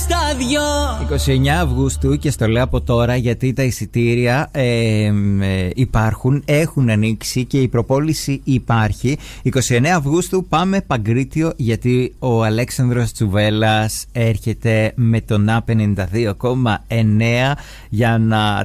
στα δυο. 29 Αυγούστου, και στο λέω από τώρα γιατί τα εισιτήρια υπάρχουν, έχουν ανοίξει και η προπόληση υπάρχει. 29 Αυγούστου πάμε Παγκρίτιο, γιατί ο Αλέξανδρος Τσουβέλλας έρχεται με τον A52,9 για να